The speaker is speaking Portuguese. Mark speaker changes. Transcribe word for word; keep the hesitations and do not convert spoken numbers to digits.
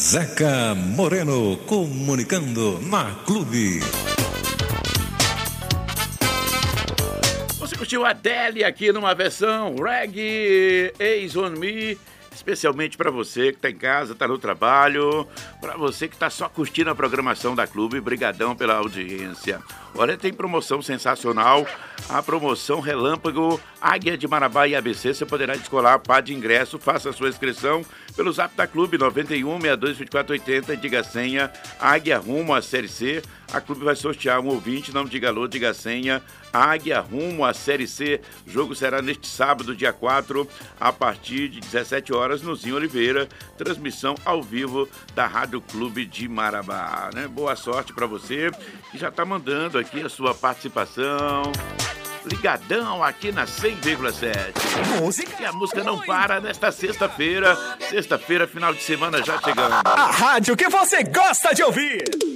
Speaker 1: Zeca Moreno comunicando na Clube.
Speaker 2: Você curtiu a Adele aqui numa versão reggae, Ace on Me, especialmente para você que tá em casa, tá no trabalho, para você que tá só curtindo a programação da Clube, brigadão pela audiência. Olha, tem promoção sensacional, a promoção Relâmpago Águia de Marabá e A B C. Você poderá descolar par de ingresso, faça a sua inscrição pelo zap da Clube, nove um, seis dois, vinte e quatro oitenta, diga a senha, Águia rumo à Série C. A Clube vai sortear um ouvinte, não diga alô, diga a senha, Águia rumo à Série C. O jogo será neste sábado, dia quatro, a partir de dezessete horas, no Zinho Oliveira, transmissão ao vivo da Rádio Clube de Marabá, né? Boa sorte para você que já está mandando aqui a sua participação. Ligadão aqui na cem vírgula sete. E a música não para nesta sexta-feira. Sexta-feira, final de semana já chegando.
Speaker 3: A rádio que você gosta de ouvir.